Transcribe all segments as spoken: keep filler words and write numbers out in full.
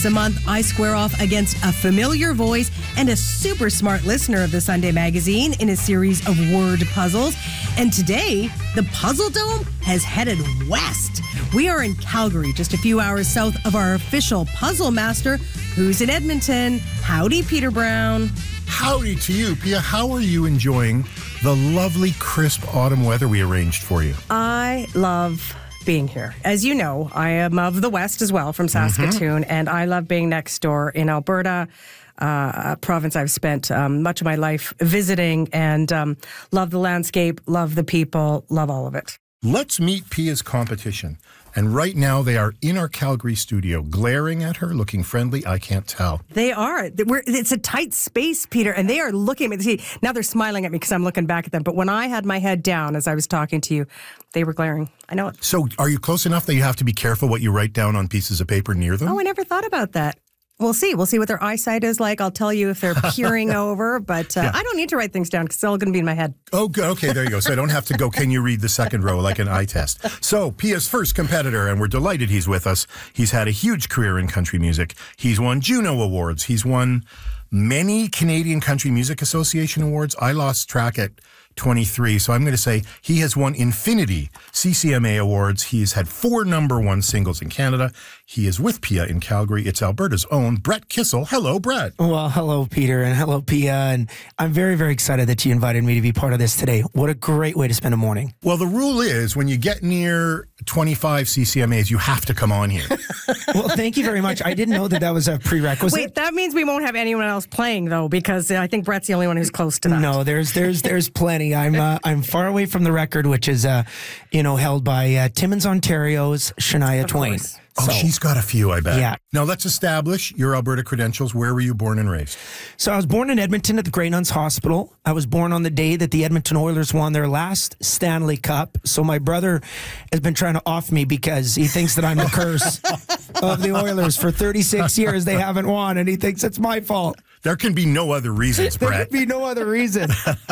A month, I square off against a familiar voice and a super smart listener of the Sunday Magazine in a series of word puzzles. And today, the Puzzle Dome has headed west. We are in Calgary, just a few hours south of our official puzzle master, who's in Edmonton. Howdy, Peter Brown. Howdy to you, Pia. How are you enjoying the lovely, crisp autumn weather we arranged for you? I love being here. As you know, I am of the West as well, from Saskatoon, mm-hmm. and I love being next door in Alberta, uh, a province I've spent um, much of my life visiting, and um, love the landscape, love the people, love all of it. Let's meet Pia's competition. And right now they are in our Calgary studio, glaring at her, looking friendly. I can't tell. They are. We're, it's a tight space, Peter, and they are looking at me. See, now they're smiling at me because I'm looking back at them. But when I had my head down as I was talking to you, they were glaring. I know it. So are you close enough that you have to be careful what you write down on pieces of paper near them? Oh, I never thought about that. We'll see. We'll see what their eyesight is like. I'll tell you if they're peering over, but uh, yeah. I don't need to write things down because it's all going to be in my head. Oh, good. Okay, there you go. So I don't have to go, can you read the second row like an eye test? So Pia's first competitor, and we're delighted he's with us. He's had a huge career in country music. He's won Juno Awards. He's won many Canadian Country Music Association awards. I lost track at twenty-three, so I'm going to say he has won infinity C C M A awards. He's had four number one singles in Canada. He is with Pia in Calgary. It's Alberta's own Brett Kissel. Hello, Brett. Well, hello, Peter, and hello, Pia. And I'm very, very excited that you invited me to be part of this today. What a great way to spend a morning. Well, the rule is when you get near twenty-five C C M As, you have to come on here. Well, thank you very much. I didn't know that that was a prerequisite. Wait, that means we won't have anyone else playing, though, because I think Brett's the only one who's close to that. No, there's there's there's plenty. I'm uh, I'm far away from the record, which is uh, you know held by uh, Timmins, Ontario's Shania Of Twain. course. Oh, So- she's got a few, I bet. Yeah. Now, let's establish your Alberta credentials. Where were you born and raised? So I was born in Edmonton at the Grey Nuns Hospital. I was born on the day that the Edmonton Oilers won their last Stanley Cup. So my brother has been trying to off me because he thinks that I'm the curse of the Oilers. For thirty-six years, they haven't won, and he thinks it's my fault. There can be no other reasons, There Brett. could be no other reason.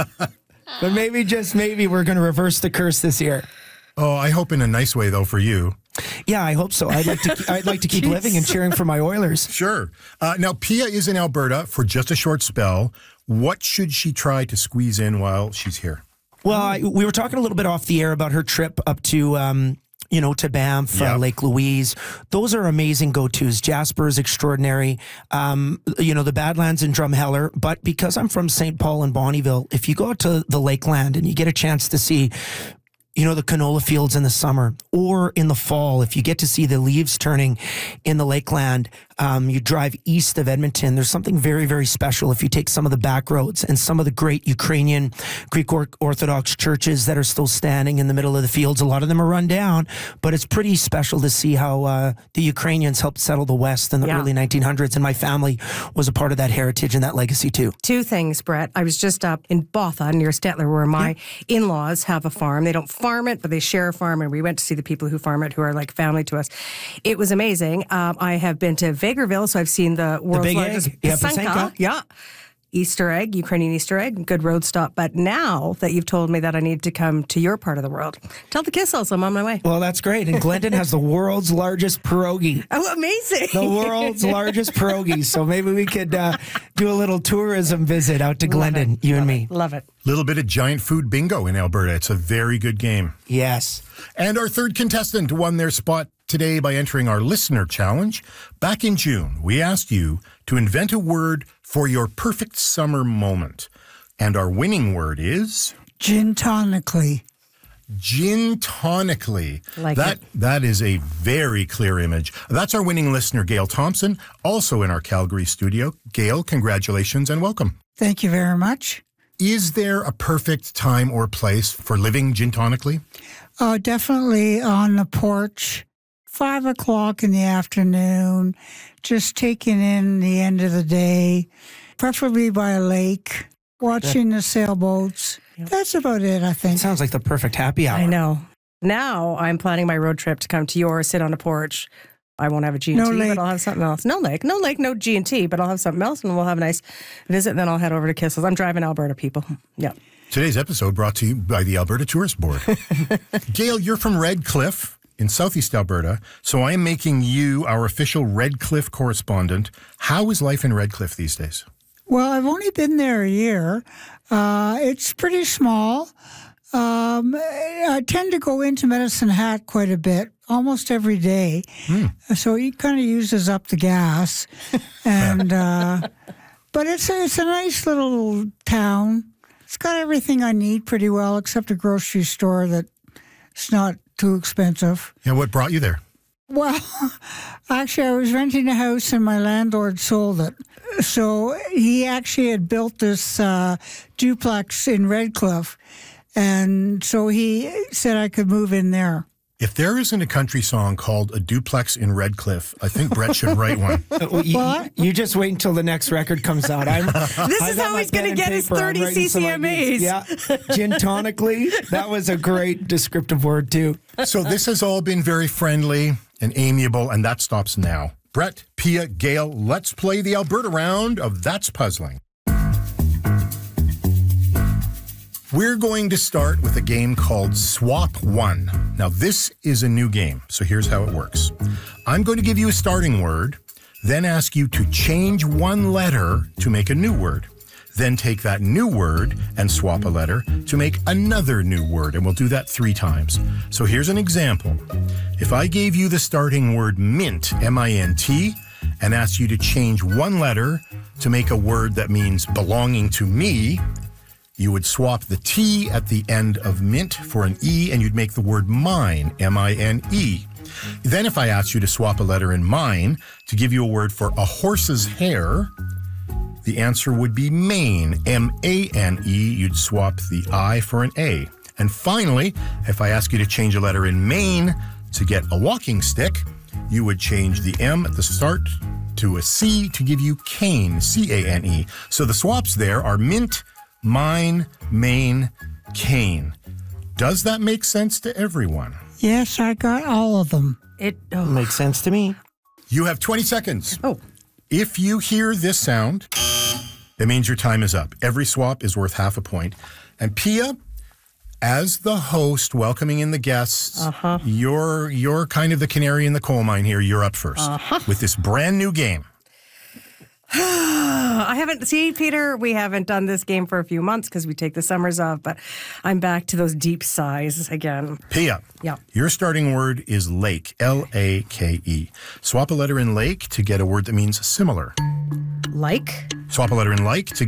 But maybe, just maybe, we're going to reverse the curse this year. Oh, I hope in a nice way, though, for you. Yeah, I hope so. I'd like to. I'd like to keep living and cheering for my Oilers. Sure. Uh, now, Pia is in Alberta for just a short spell. What should she try to squeeze in while she's here? Well, I, we were talking a little bit off the air about her trip up to, um, you know, to Banff, Yeah. uh, Lake Louise. Those are amazing go-tos. Jasper is extraordinary. Um, you know, the Badlands and Drumheller. But because I'm from Saint Paul and Bonnyville, if you go out to the Lakeland and you get a chance to see, you know, the canola fields in the summer or in the fall, if you get to see the leaves turning in the Lakeland, um, you drive east of Edmonton, there's something very, very special if you take some of the back roads and some of the great Ukrainian Greek or- Orthodox churches that are still standing in the middle of the fields. A lot of them are run down, but it's pretty special to see how uh, the Ukrainians helped settle the West in the Yeah. early nineteen hundreds, and my family was a part of that heritage and that legacy too. Two things, Brett. I was just up in Botha near Stettler where my in-laws have a farm. They don't farm it, but they share a farm, and we went to see the people who farm it, who are like family to us. It was amazing. Um, I have been to Vegreville, so I've seen the world's Big largest Egg. Yeah, Pasenka. Pasenka. Yeah. Easter egg, Ukrainian Easter egg, good road stop. But now that you've told me that I need to come to your part of the world, tell the Kissels I'm on my way. Well, that's great. And Glendon has the world's largest pierogi. Oh, amazing. The world's largest pierogi. So maybe we could uh, do a little tourism visit out to Glendon, Love it. you and Love me. it. Love it. Little bit of giant food bingo in Alberta. It's a very good game. Yes. And our third contestant won their spot today by entering our listener challenge. Back in June, we asked you to invent a word for your perfect summer moment. And our winning word is Gin tonically. gin tonically. Like that it. that is a very clear image. That's our winning listener, Gail Thompson, also in our Calgary studio. Gail, congratulations and welcome. Thank you very much. Is there a perfect time or place for living gin tonically? Uh, definitely on the porch, five o'clock in the afternoon, just taking in the end of the day, preferably by a lake, watching the sailboats. That's about it, I think. Sounds like the perfect happy hour. I know. Now I'm planning my road trip to come to yours, sit on a porch. I won't have a G and T, No lake. but I'll have something else. No lake, no lake, no G and T, but I'll have something else, and we'll have a nice visit, and then I'll head over to Kissels. I'm driving Alberta, people. Yeah. Today's episode brought to you by the Alberta Tourist Board. Gail, you're from Red Cliff in Southeast Alberta. So I am making you our official Redcliffe correspondent. How is life in Redcliffe these days? Well, I've only been there a year. Uh, it's pretty small. Um, I tend to go into Medicine Hat quite a bit, almost every day. Mm. So he kind of uses up the gas. and uh, But it's a, it's a nice little town. It's got everything I need pretty well, except a grocery store that's not too expensive. Yeah, what brought you there? Well, actually, I was renting a house and my landlord sold it. So he actually had built this uh, duplex in Redcliffe. And so he said I could move in there. If there isn't a country song called A Duplex in Redcliffe, I think Brett should write one. you, you just wait until the next record comes out. I'm, this is how he's going to get his thirty C C M As. Yeah, gin tonically. That was a great descriptive word, too. So this has all been very friendly and amiable, and that stops now. Brett, Pia, Gail, let's play the Alberta round of That's Puzzling. We're going to start with a game called Swap One. Now, this is a new game, so here's how it works. I'm going to give you a starting word, then ask you to change one letter to make a new word. Then take that new word and swap a letter to make another new word, and we'll do that three times. So here's an example. If I gave you the starting word mint, M I N T, and asked you to change one letter to make a word that means belonging to me, you would swap the T at the end of mint for an E, and you'd make the word mine, M I N E. Then if I asked you to swap a letter in mine to give you a word for a horse's hair, the answer would be mane, M A N E. You'd swap the I for an A. And finally, if I ask you to change a letter in Maine to get a walking stick, you would change the M at the start to a C to give you cane, C A N E. So the swaps there are mint, mine, main, cane. Does that make sense to everyone? Yes, I got all of them. It oh. Makes sense to me. You have twenty seconds. Oh. If you hear this sound, it means your time is up. Every swap is worth half a point. And Pia, as the host welcoming in the guests, uh-huh. you're, you're kind of the canary in the coal mine here. You're up first uh-huh. with this brand new game. I haven't, see, Peter, we haven't done this game for a few months because we take the summers off, but I'm back to those deep sighs again. Pia, yeah. Your starting word is lake, L A K E. Swap a letter in lake to get a word that means similar. Like? Swap a letter in like to